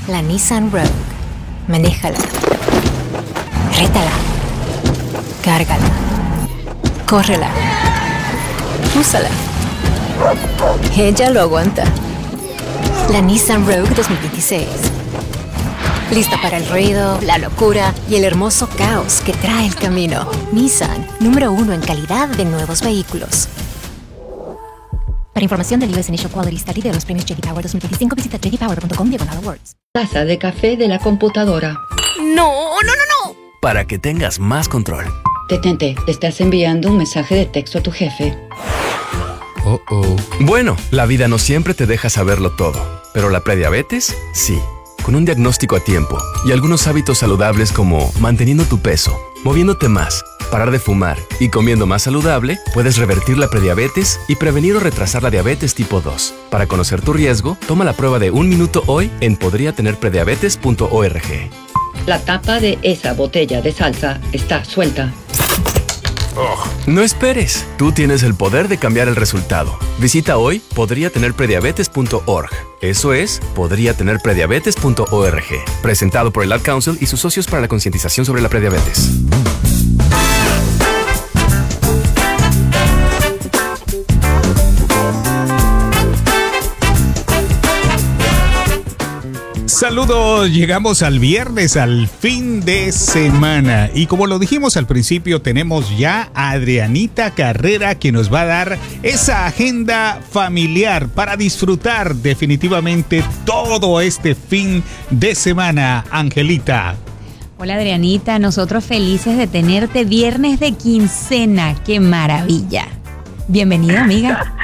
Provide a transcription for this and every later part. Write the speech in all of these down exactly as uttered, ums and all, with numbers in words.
La Nissan Rogue. Manéjala. Rétala. Cárgala. Córrela. Úsala. Ella lo aguanta. La Nissan Rogue dos mil veintiséis. Lista para el ruido, la locura y el hermoso caos que trae el camino. Nissan, número uno en calidad de nuevos vehículos. Para información del U S Initial Quality Study de los premios J D Power dos mil veinticinco, visita j d power punto com diagonal awards. Taza de café de la computadora. ¡No, no, no, no! Para que tengas más control. Detente, te estás enviando un mensaje de texto a tu jefe. Oh, oh. Bueno, la vida no siempre te deja saberlo todo, pero la prediabetes, sí. Con un diagnóstico a tiempo y algunos hábitos saludables como manteniendo tu peso, moviéndote más, parar de fumar y comiendo más saludable, puedes revertir la prediabetes y prevenir o retrasar la diabetes tipo dos. Para conocer tu riesgo, toma la prueba de un minuto hoy en podría tener prediabetes punto org. La tapa de esa botella de salsa está suelta. Oh. No esperes, tú tienes el poder de cambiar el resultado. Visita hoy podría tener prediabetes punto org. Eso es podría tener prediabetes punto org. Presentado por el Ad Council y sus socios para la concientización sobre la prediabetes. Saludos, llegamos al viernes, al fin de semana. Y como lo dijimos al principio, tenemos ya a Adrianita Carrera que nos va a dar esa agenda familiar para disfrutar definitivamente todo este fin de semana. Angelita. Hola Adrianita, nosotros felices de tenerte viernes de quincena. ¡Qué maravilla! Bienvenida, amiga.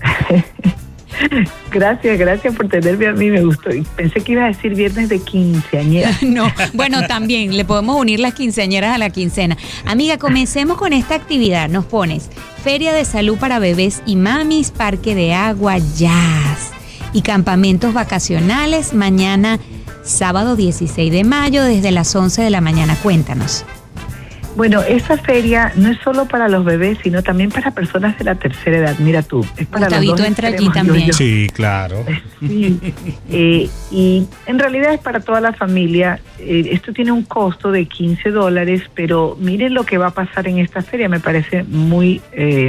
Gracias, gracias por tenerme a mí, me gustó. Pensé que ibas a decir viernes de quinceañera. No, bueno, también le podemos unir las quinceañeras a la quincena. Amiga, comencemos con esta actividad. Nos pones Feria de Salud para Bebés y Mamis, Parque de Agua, Jazz y campamentos vacacionales mañana, sábado dieciséis de mayo, desde las once de la mañana. Cuéntanos. Bueno, esa feria no es solo para los bebés, sino también para personas de la tercera edad. Mira tú, es para Gustavito los dos entra allí extremos, también. yo, yo. Sí, claro. Sí. Eh, y en realidad es para toda la familia. Eh, esto tiene un costo de quince dólares, pero miren lo que va a pasar en esta feria. Me parece muy eh,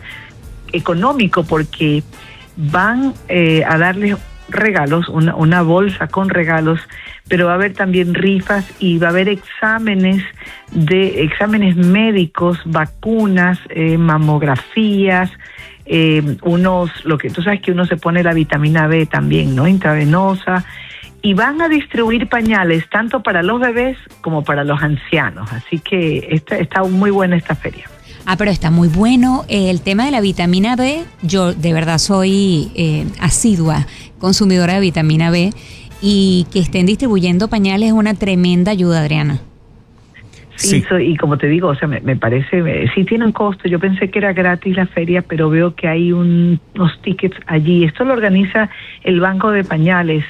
económico porque van eh, a darles regalos, una, una bolsa con regalos, pero va a haber también rifas y va a haber exámenes de exámenes médicos, vacunas, eh, mamografías, eh, unos, lo que tú sabes que uno se pone la vitamina B también, ¿no? Intravenosa, y van a distribuir pañales tanto para los bebés como para los ancianos, así que está, está muy buena esta feria. Ah, pero está muy bueno. Eh, el tema de la vitamina B, yo de verdad soy eh, asidua consumidora de vitamina B y que estén distribuyendo pañales es una tremenda ayuda, Adriana. Sí, Sí. soy, y como te digo, o sea, me, me parece, me, sí tiene un costo. Yo pensé que era gratis la feria, pero veo que hay un, unos tickets allí. Esto lo organiza el Banco de Pañales.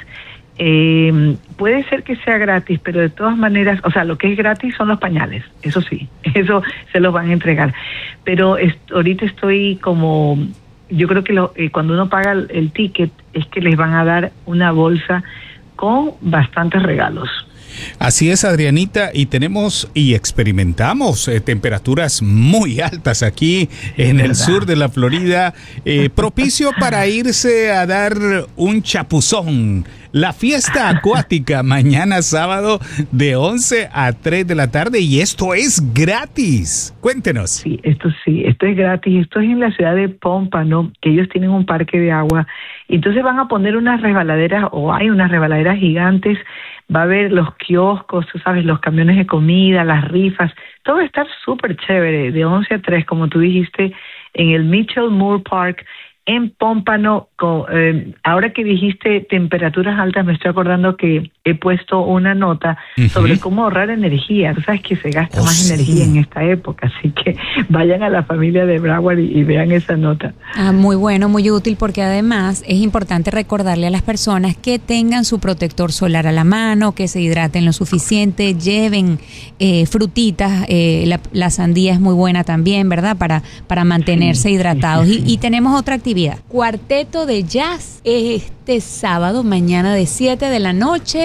Eh, puede ser que sea gratis, pero de todas maneras, o sea, lo que es gratis son los pañales, eso sí, eso se los van a entregar. Pero es, ahorita estoy como, yo creo que lo, eh, cuando uno paga el, el ticket es que les van a dar una bolsa con bastantes regalos. Así es, Adrianita, y tenemos y experimentamos eh, temperaturas muy altas aquí en el sur de la Florida, eh, propicio para irse a dar un chapuzón. La fiesta acuática mañana sábado de once a tres de la tarde y esto es gratis. Cuéntenos. Sí, esto sí, esto es gratis. Esto es en la ciudad de Pompano, que ellos tienen un parque de agua. Y entonces van a poner unas resbaladeras, o hay unas resbaladeras gigantes. Va a haber los kioscos, tú sabes, los camiones de comida, las rifas. Todo va a estar súper chévere, de once a tres, como tú dijiste, en el Mitchell Moore Park, en Pómpano. Con, eh, ahora que dijiste temperaturas altas, me estoy acordando que he puesto una nota uh-huh. sobre cómo ahorrar energía. Tú sabes que se gasta oh, más sí. energía en esta época, así que vayan a la familia de Broward y, y vean esa nota. Ah, muy bueno, muy útil, porque además es importante recordarle a las personas que tengan su protector solar a la mano, que se hidraten lo suficiente, lleven eh, frutitas, eh, la, la sandía es muy buena también, ¿verdad? Para, para mantenerse sí, hidratados. Sí, sí, sí. Y, y tenemos otra actividad, cuarteto de jazz, este sábado, mañana de siete de la noche.